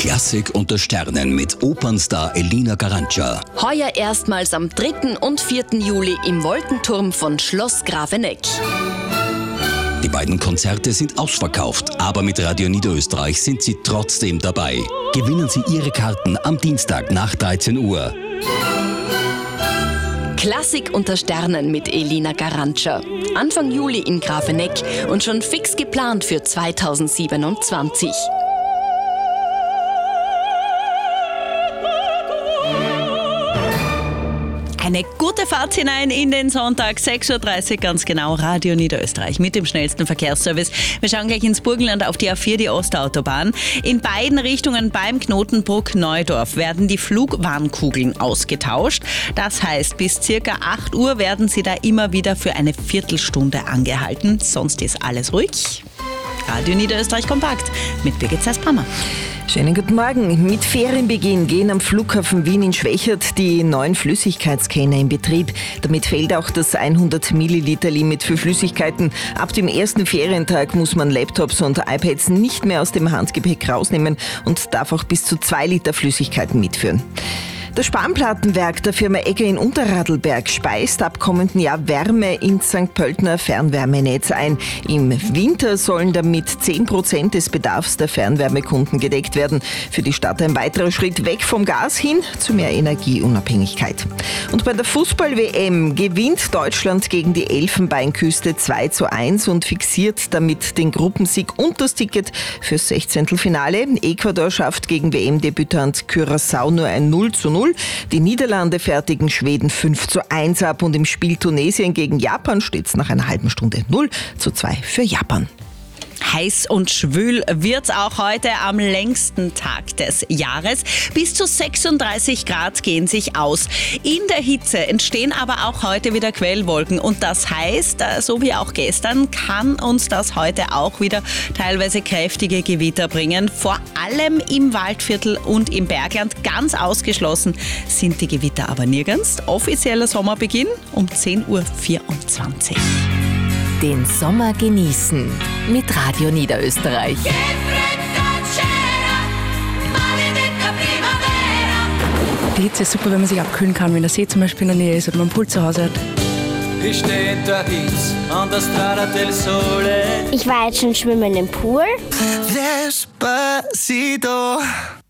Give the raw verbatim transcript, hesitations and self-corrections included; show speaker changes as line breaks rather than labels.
Klassik unter Sternen mit Opernstar Elina Garanca.
Heuer erstmals am dritten und vierten Juli im Wolkenturm von Schloss Grafeneck.
Die beiden Konzerte sind ausverkauft, aber mit Radio Niederösterreich sind Sie trotzdem dabei. Gewinnen Sie Ihre Karten am Dienstag nach dreizehn Uhr.
Klassik unter Sternen mit Elina Garanca. Anfang Juli in Grafeneck und schon fix geplant für zweitausendsiebenundzwanzig.
Eine gute Fahrt hinein in den Sonntag, sechs Uhr dreißig ganz genau, Radio Niederösterreich mit dem schnellsten Verkehrsservice. Wir schauen gleich ins Burgenland auf die A vier, die Ostautobahn. In beiden Richtungen beim Knotenbruck Neudorf werden die Flugwarnkugeln ausgetauscht. Das heißt, bis circa acht Uhr werden sie da immer wieder für eine Viertelstunde angehalten. Sonst ist alles ruhig. Radio Niederösterreich kompakt mit Birgit Sass-Brammer.
Schönen guten Morgen. Mit Ferienbeginn gehen am Flughafen Wien in Schwächert die neuen Flüssigkeitsscanner in Betrieb. Damit fällt auch das hundert Milliliter Limit für Flüssigkeiten. Ab dem ersten Ferientag muss man Laptops und iPads nicht mehr aus dem Handgepäck rausnehmen und darf auch bis zu zwei Liter Flüssigkeiten mitführen. Das Spanplattenwerk der Firma Egger in Unterradlberg speist ab kommenden Jahr Wärme ins Sankt Pöltener Fernwärmenetz ein. Im Winter sollen damit zehn Prozent des Bedarfs der Fernwärmekunden gedeckt werden. Für die Stadt ein weiterer Schritt weg vom Gas hin zu mehr Energieunabhängigkeit. Und bei der Fußball-W M gewinnt Deutschland gegen die Elfenbeinküste zwei zu eins und fixiert damit den Gruppensieg und das Ticket fürs Sechzehntelfinale. Ecuador schafft gegen W M-Debütant Curaçao nur ein null zu null. Die Niederlande fertigen Schweden fünf zu eins ab und im Spiel Tunesien gegen Japan steht es nach einer halben Stunde null zu zwei für Japan.
Heiß und schwül wird's auch heute am längsten Tag des Jahres. Bis zu sechsunddreißig Grad gehen sich aus. In der Hitze entstehen aber auch heute wieder Quellwolken. Und das heißt, so wie auch gestern, kann uns das heute auch wieder teilweise kräftige Gewitter bringen. Vor allem im Waldviertel und im Bergland. Ganz ausgeschlossen sind die Gewitter aber nirgends. Offizieller Sommerbeginn um zehn Uhr vierundzwanzig.
Den Sommer genießen mit Radio Niederösterreich.
Die Hitze ist super, wenn man sich abkühlen kann, wenn der See zum Beispiel in der Nähe ist oder man einen Pool zu Hause hat.
Ich war jetzt schon schwimmen im Pool.
Despacito.